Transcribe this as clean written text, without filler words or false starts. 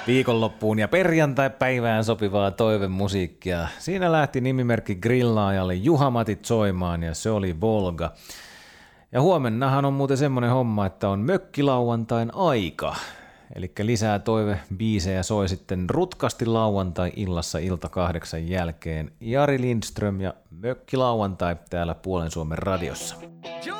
Viikonloppuun ja perjantai-päivään sopivaa toivemusiikkia. Siinä lähti nimimerkki Grillaajalle Juha-Matit soimaan ja se oli Volga. Ja huomennahan on muuten semmonen homma, että on mökkilauantain aika. Eli lisää toivebiisejä soi sitten rutkasti lauantai-illassa ilta 8 jälkeen. Jari Lindström ja Mökkilauantai täällä Puolen Suomen radiossa.